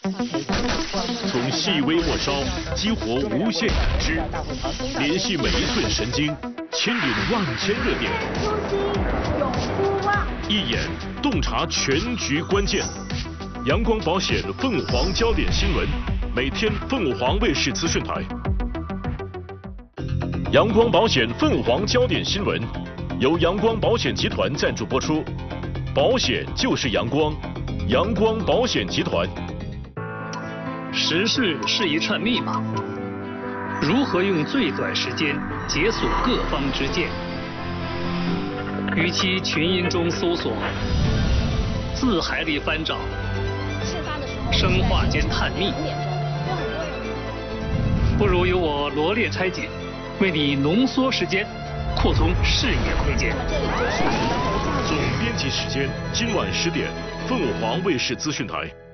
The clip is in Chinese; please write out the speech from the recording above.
从细微末梢激活无限感知，联系每一寸神经，牵引万千热点。 初心永不忘。 一眼洞察全局关键。阳光保险凤凰焦点新闻，每天凤凰卫视资讯台。阳光保险凤凰焦点新闻由阳光保险集团赞助播出，保险就是阳光，阳光保险集团。 时事是一串密码，如何用最短时间解锁各方之见？与其群音中搜索，字海里翻找，生化间探秘，不如由我罗列拆解，为你浓缩时间，扩充视野空间。 总编辑时间今晚10点，凤凰卫视资讯台。